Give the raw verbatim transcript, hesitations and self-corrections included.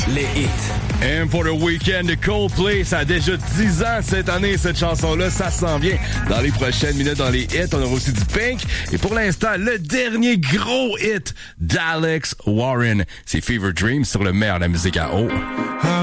les hits. And for the weekend de Coldplay, ça a déjà dix ans cette année, cette chanson-là. Ça s'en vient dans les prochaines minutes dans les hits. On aura aussi du Pink. Et pour l'instant, le dernier gros hit d'Alex Warren. C'est Fever Dream sur le meilleur de la musique à eau.